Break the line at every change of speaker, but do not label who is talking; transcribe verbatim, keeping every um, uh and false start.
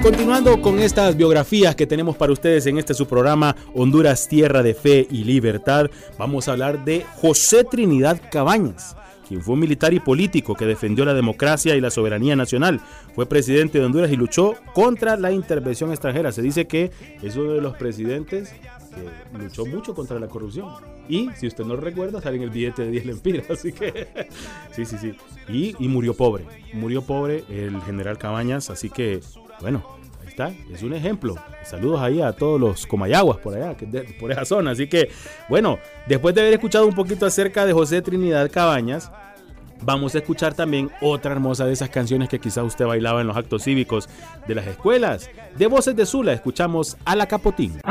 Continuando con estas biografías que tenemos para ustedes en este su programa Honduras, Tierra de Fe y Libertad, vamos a hablar de José Trinidad Cabañas, quien fue un militar y político que defendió la democracia y la soberanía nacional. Fue presidente de Honduras y luchó contra la intervención extranjera. Se dice que es uno de los presidentes que luchó mucho contra la corrupción. Y, si usted no lo recuerda, sale en el billete de diez lempiras. Así que, sí, sí, sí. Y, y murió pobre. Murió pobre el general Cabañas. Así que, bueno, ahí está. Es un ejemplo. Saludos ahí a todos los comayaguas por allá, que de, por esa zona. Así que, bueno, después de haber escuchado un poquito acerca de José Trinidad Cabañas, vamos a escuchar también otra hermosa de esas canciones que quizás usted bailaba en los actos cívicos de las escuelas. De Voces de Sula escuchamos A la Capotín.